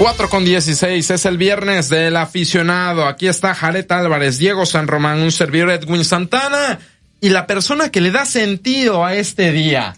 4:16, es el viernes del aficionado. Aquí está Jared Álvarez, Diego San Román, un servidor Edwin Santana y la persona que le da sentido a este día,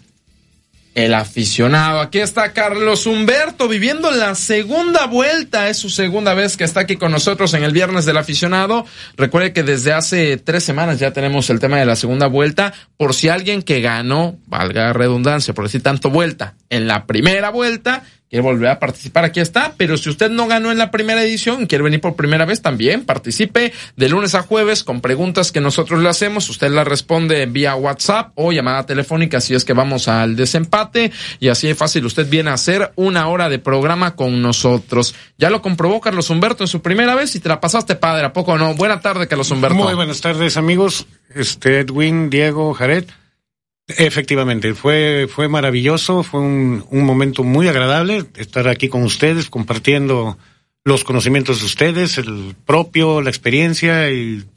el aficionado. Aquí está Carlos Humberto viviendo la segunda vuelta. Es su segunda vez que está aquí con nosotros en el viernes del aficionado. Recuerde que desde hace 3 semanas ya tenemos el tema de la segunda vuelta. Por si alguien que ganó, valga redundancia, por decir tanto vuelta, en la primera vuelta, quiere volver a participar, aquí está. Pero si usted no ganó en la primera edición y quiere venir por primera vez, también participe de lunes a jueves con preguntas que nosotros le hacemos. Usted las responde vía WhatsApp o llamada telefónica, así es que vamos al desempate. Y así es fácil, usted viene a hacer 1 hora de programa con nosotros. Ya lo comprobó Carlos Humberto en su primera vez y te la pasaste padre, ¿a poco no? Buena tarde, Carlos Humberto. Muy buenas tardes, amigos. Edwin, Diego, Jared. Efectivamente, fue maravilloso, fue un momento muy agradable estar aquí con ustedes, compartiendo los conocimientos de ustedes, el propio, la experiencia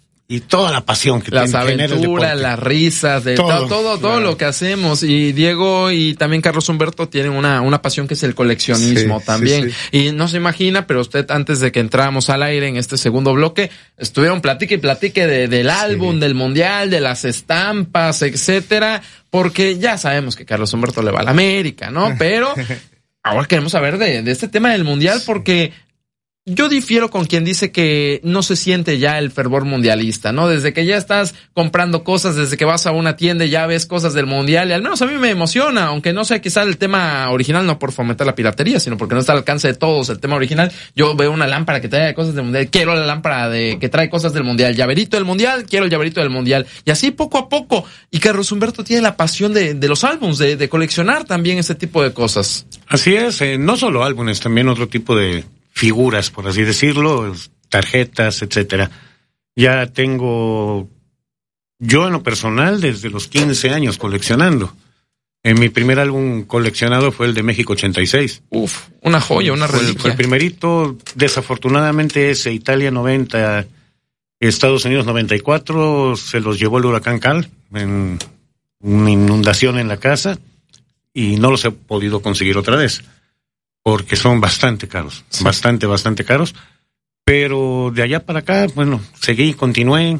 y toda la pasión que las aventuras, las risas, de todo lo que hacemos. Y Diego y también Carlos Humberto tienen una pasión que es el coleccionismo también. Sí. Y no se imagina, pero usted antes de que entráramos al aire en este segundo bloque, estuvieron platique y platique del álbum, del mundial, de las estampas, etcétera, porque ya sabemos que Carlos Humberto le va a la América, ¿no? Pero ahora queremos saber de este tema del mundial, porque yo difiero con quien dice que no se siente ya el fervor mundialista, ¿no? Desde que ya estás comprando cosas, desde que vas a una tienda y ya ves cosas del mundial, y al menos a mí me emociona, aunque no sea quizá el tema original, no por fomentar la piratería, sino porque no está al alcance de todos el tema original. Yo veo una lámpara que trae cosas del mundial, quiero la lámpara que trae cosas del mundial, llaverito del mundial, quiero el llaverito del mundial, y así poco a poco. Y Carlos Humberto tiene la pasión de los álbumes, de coleccionar también ese tipo de cosas. Así es, no solo álbumes, también otro tipo de figuras, por así decirlo, tarjetas, etcétera. Ya tengo, yo en lo personal, desde los 15 años coleccionando. En mi primer álbum coleccionado fue el de México 86. Uf, una joya, una reliquia. Fue el primerito, desafortunadamente ese Italia 90, Estados Unidos 94, se los llevó el huracán Cal, en una inundación en la casa, y no los he podido conseguir otra vez, porque son bastante caros, sí. bastante caros, pero de allá para acá, bueno, continué,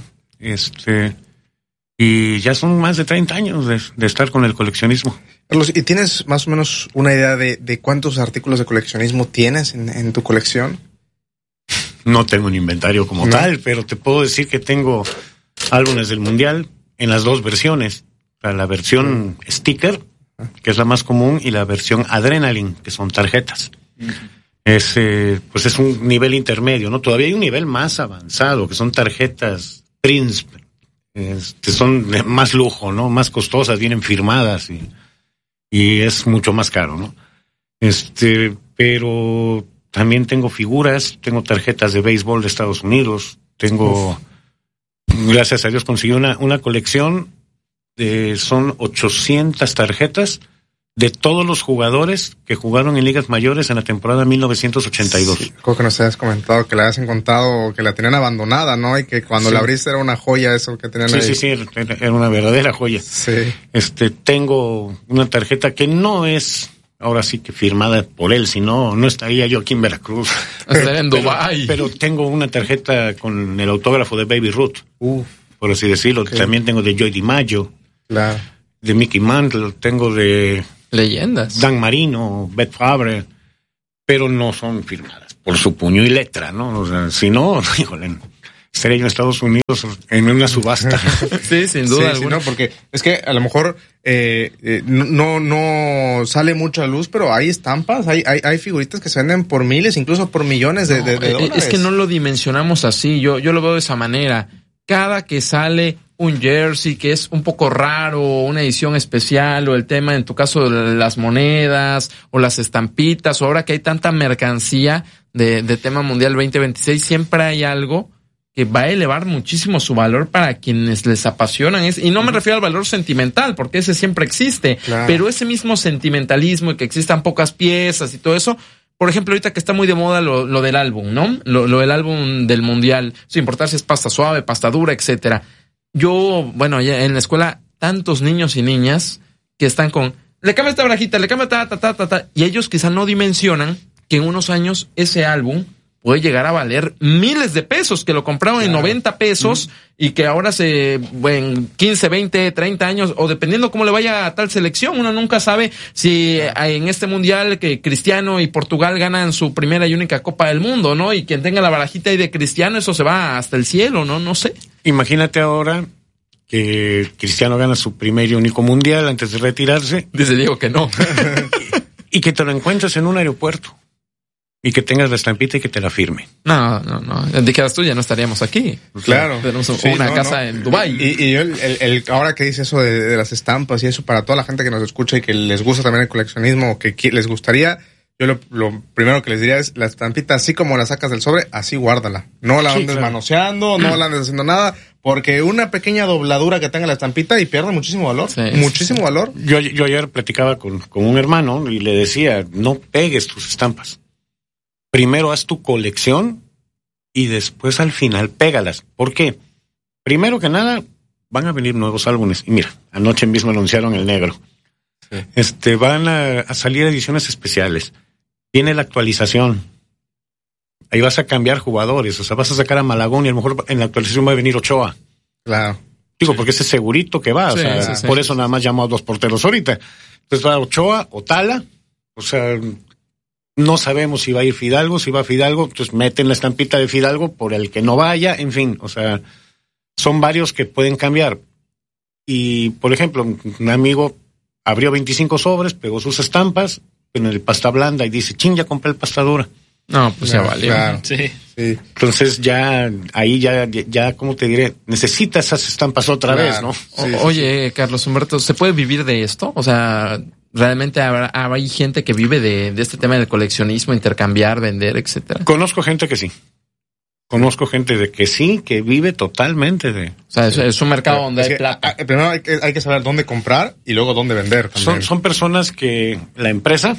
y ya son más de 30 años de estar con el coleccionismo. Carlos, ¿y tienes más o menos una idea de cuántos artículos de coleccionismo tienes en tu colección? No tengo un inventario como tal, pero te puedo decir que tengo álbumes del Mundial en las 2 versiones, la versión sticker, que es la más común, y la versión Adrenaline, que son tarjetas. Pues es un nivel intermedio, ¿no? Todavía hay un nivel más avanzado, que son tarjetas Prince, que son de más lujo, ¿no? Más costosas, vienen firmadas y es mucho más caro, ¿no? Pero también tengo figuras, tengo tarjetas de béisbol de Estados Unidos, gracias a Dios conseguí una colección. Son 800 tarjetas de todos los jugadores que jugaron en ligas mayores en la temporada 1982. Sí, creo que nos habías comentado que la habías encontrado, que la tenían abandonada, ¿no? Y que cuando la abriste era una joya eso que tenían ahí. Sí, era una verdadera joya. Sí. Tengo una tarjeta que no es, ahora sí que firmada por él, si no estaría yo aquí en Veracruz. En Dubái. Pero tengo una tarjeta con el autógrafo de Baby Ruth, por así decirlo. Okay. También tengo de Joey DiMaggio. Claro. De Mickey Mantle, tengo de leyendas, Dan Marino, Beth Favre, pero no son firmadas por su puño y letra, ¿no? O sea, si no, híjole, estaría yo en Estados Unidos en una subasta. Sí, sin duda alguna. Sí, no, porque es que a lo mejor no sale mucho a luz, pero hay estampas, hay figuritas que se venden por miles, incluso por millones de dólares. Es que no lo dimensionamos así, yo lo veo de esa manera. Cada que sale un jersey que es un poco raro, una edición especial, o el tema, en tu caso, de las monedas, o las estampitas, o ahora que hay tanta mercancía de tema Mundial 2026, siempre hay algo que va a elevar muchísimo su valor para quienes les apasionan. Y no me refiero al valor sentimental, porque ese siempre existe, claro. Pero ese mismo sentimentalismo y que existan pocas piezas y todo eso. Por ejemplo, ahorita que está muy de moda lo del álbum, ¿no? Lo del álbum del mundial. Su importancia es pasta suave, pasta dura, etcétera. Yo, bueno, ya en la escuela, tantos niños y niñas que están con, le cambia esta barajita, le cambia ta, y ellos quizá no dimensionan que en unos años ese álbum puede llegar a valer miles de pesos, que lo compraron en 90 pesos y que ahora en 15, 20, 30 años, o dependiendo cómo le vaya a tal selección, uno nunca sabe si en este mundial que Cristiano y Portugal ganan su primera y única Copa del Mundo, ¿no? Y quien tenga la barajita ahí de Cristiano, eso se va hasta el cielo, ¿no? No sé. Imagínate ahora que Cristiano gana su primer y único mundial antes de retirarse. Dice Diego que no. Y que te lo encuentres en un aeropuerto. Y que tengas la estampita y que te la firme. No. Dijeras tú, ya no estaríamos aquí. Claro. Tenemos una casa en Dubái. Y yo, ahora que dice eso de las estampas y eso, para toda la gente que nos escucha y que les gusta también el coleccionismo, o que les gustaría, yo lo primero que les diría es, la estampita, así como la sacas del sobre, así guárdala. No la andes manoseando, no la andes haciendo nada, porque una pequeña dobladura que tenga la estampita y pierde muchísimo valor. Muchísimo valor. Yo ayer platicaba con un hermano y le decía, no pegues tus estampas. Primero haz tu colección y después al final pégalas. ¿Por qué? Primero que nada, van a venir nuevos álbumes. Y mira, anoche mismo anunciaron el negro. Sí. Van a salir ediciones especiales. Viene la actualización. Ahí vas a cambiar jugadores. O sea, vas a sacar a Malagón y a lo mejor en la actualización va a venir Ochoa. Claro. Digo, porque ese segurito que va. Por eso nada más llamó a 2 porteros ahorita. Entonces va Ochoa o Tala. O sea, no sabemos si va a ir Fidalgo. Si va Fidalgo, entonces meten la estampita de Fidalgo por el que no vaya. En fin, o sea, son varios que pueden cambiar. Y, por ejemplo, un amigo abrió 25 sobres, pegó sus estampas en el pasta blanda y dice, ya compré el pasta dura. No, pues ya valió. Claro. Sí. Entonces ahí ya, ¿cómo te diré? Necesita esas estampas otra vez, ¿no? Oye, Carlos Humberto, ¿se puede vivir de esto? O sea, ¿realmente hay gente que vive de este tema del coleccionismo, intercambiar, vender, etcétera? Conozco gente que sí. Conozco gente de que sí, que vive totalmente de... O sea, es un mercado donde hay plata. Primero hay que saber dónde comprar y luego dónde vender también. Son personas que la empresa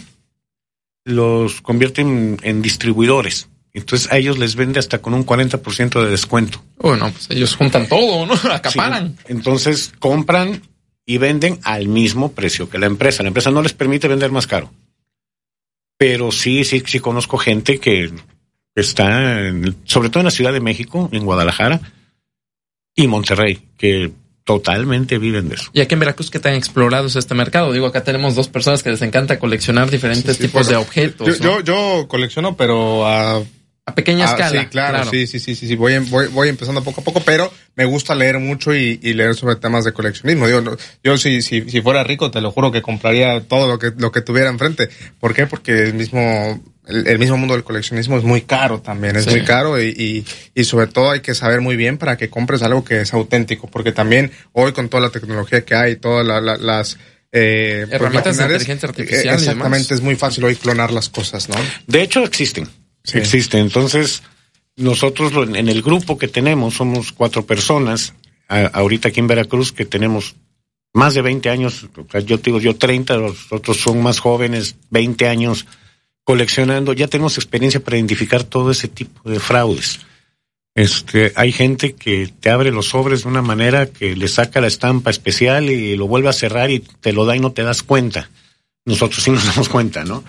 los convierte en distribuidores. Entonces a ellos les vende hasta con un 40% de descuento. Bueno, pues ellos juntan todo, ¿no? Acaparan. Sí. Entonces compran y venden al mismo precio que la empresa. La empresa no les permite vender más caro. Pero sí conozco gente que está, sobre todo en la Ciudad de México, en Guadalajara y Monterrey, que totalmente viven de eso. ¿Y aquí en Veracruz qué tan explorado es este mercado? Digo, acá tenemos 2 personas que les encanta coleccionar diferentes tipos de objetos. Yo colecciono, pero a pequeña escala. Sí, claro. Sí. Voy empezando poco a poco, pero me gusta leer mucho y leer sobre temas de coleccionismo. Digo, yo si fuera rico, te lo juro que compraría todo lo que tuviera enfrente. ¿Por qué? Porque el mismo mundo del coleccionismo es muy caro también, muy caro y sobre todo hay que saber muy bien para que compres algo que es auténtico, porque también hoy con toda la tecnología que hay, todas las herramientas de inteligencia artificial exactamente, es muy fácil hoy clonar las cosas, ¿no? De hecho existen. Entonces nosotros en el grupo que tenemos somos 4 personas ahorita aquí en Veracruz que tenemos más de 20 años, yo 30, los otros son más jóvenes, 20 años coleccionando, ya tenemos experiencia para identificar todo ese tipo de fraudes. Hay gente que te abre los sobres de una manera que le saca la estampa especial y lo vuelve a cerrar y te lo da y no te das cuenta. Nosotros sí nos damos cuenta, ¿no?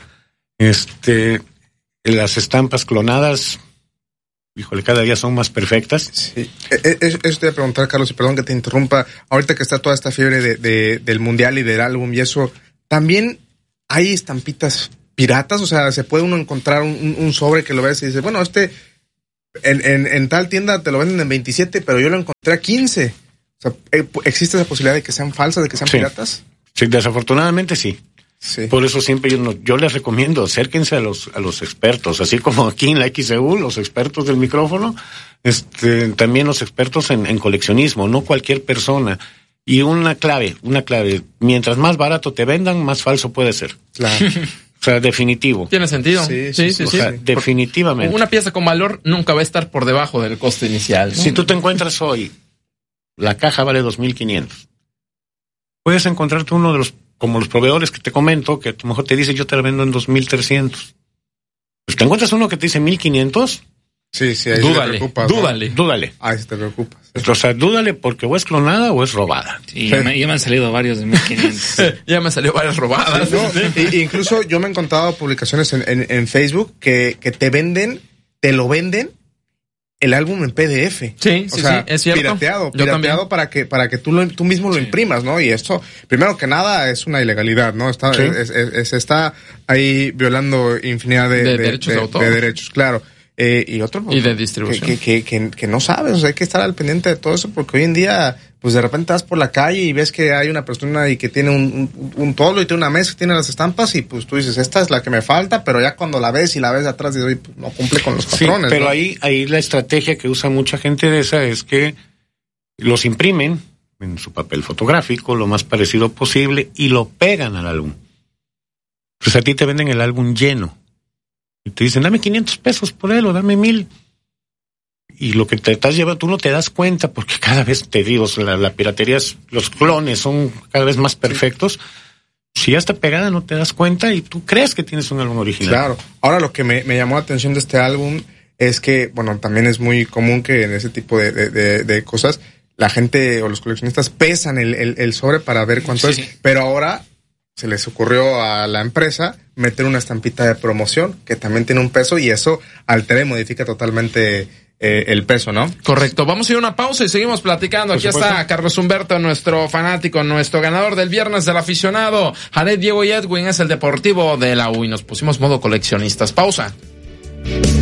Las estampas clonadas, híjole, cada día son más perfectas. Sí. Eso te voy a preguntar, Carlos, y perdón que te interrumpa. Ahorita que está toda esta fiebre del mundial y del álbum y eso, ¿también hay estampitas piratas? O sea, ¿se puede uno encontrar un sobre que lo ves y dice, bueno, en tal tienda te lo venden en 27, pero yo lo encontré a 15? O sea, ¿existe esa posibilidad de que sean falsas, de que sean piratas? Sí, desafortunadamente sí. Sí. Por eso siempre yo les recomiendo, acérquense a los expertos, así como aquí en la XEU, los expertos del micrófono, también los expertos en coleccionismo, no cualquier persona. Y una clave, mientras más barato te vendan, más falso puede ser. Claro. O sea, definitivo. Tiene sentido. Sí. O sea, definitivamente. Una pieza con valor nunca va a estar por debajo del coste inicial, ¿no? Si tú te encuentras hoy, la caja vale 2,500. Puedes encontrarte uno de los, como los proveedores que te comento, que a lo mejor te dice, yo te la vendo en 2,300. Pues te encuentras uno que te dice 1,500. Sí, ahí dúdale, te preocupas. Dúdale. Ahí sí te preocupas. O sea, dúdale porque o es clonada o es robada. Sí, ya me han salido varios de 1500. Ya me salió varias robadas. No, incluso yo me he encontrado publicaciones en Facebook que te lo venden el álbum en PDF. Sí, o sea, es cierto. Pirateado para que tú mismo lo imprimas, ¿no? Y esto, primero que nada, es una ilegalidad, ¿no? Está ahí violando infinidad de derechos de autor. De derechos, claro. Y otro, pues, y de distribución. Que no sabes, o sea, hay que estar al pendiente de todo eso, porque hoy en día, pues de repente vas por la calle y ves que hay una persona y que tiene un toldo y tiene una mesa que tiene las estampas y pues tú dices, esta es la que me falta, pero ya cuando la ves de atrás dices, oye, pues no cumple con los patrones. Sí, pero ¿no? ahí la estrategia que usa mucha gente de esa es que los imprimen en su papel fotográfico, lo más parecido posible, y lo pegan al álbum. Pues a ti te venden el álbum lleno. Y te dicen, dame 500 pesos por él o dame 1000. Y lo que te estás llevando, tú no te das cuenta, porque cada vez te digo, la piratería, los clones son cada vez más perfectos. Si ya está pegada, no te das cuenta y tú crees que tienes un álbum original. Claro. Ahora, lo que me llamó la atención de este álbum es que, bueno, también es muy común que en ese tipo de cosas, la gente o los coleccionistas pesan el sobre para ver cuánto es. Pero ahora se les ocurrió a la empresa meter una estampita de promoción que también tiene un peso y eso altera y modifica totalmente el peso, ¿no? Correcto. Vamos a ir a una pausa y seguimos platicando. Aquí está Carlos Humberto, nuestro fanático, nuestro ganador del viernes del aficionado. Jared, Diego y Edwin es el deportivo de la U y nos pusimos modo coleccionistas. Pausa.